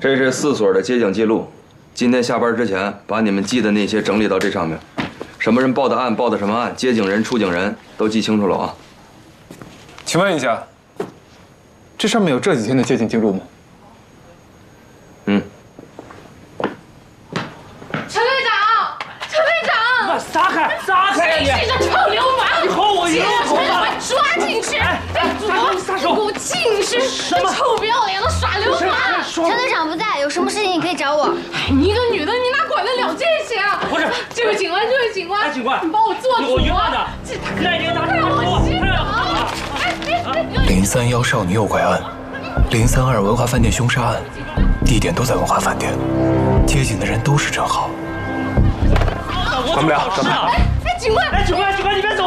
这是4所的接警记录，今天下班之前把你们记的那些整理到这上面，什么人报的案，报的什么案，接警人、出警人都记清楚了啊。 请问一下，这上面有这几天的接警记录吗？ 嗯。 陈队长，陈队长， 撒开，撒开你！ 这个臭流氓！ 你和我一样把他抓进去！ 撒手！ 给我净是什么臭不要脸的耍流氓！ 陈队长不在，有什么事情你可以找我。 哎，你一个女的，你哪管得了这些啊？ 不是， 这位警官，这位警官， 警官， 你帮我做主！ 我冤枉的，那你拿出来 031少女诱拐案，032文华饭店凶杀案，地点都在文华饭店，接警的人都是郑浩。 管不了， 哎，警官， 警官，你别走！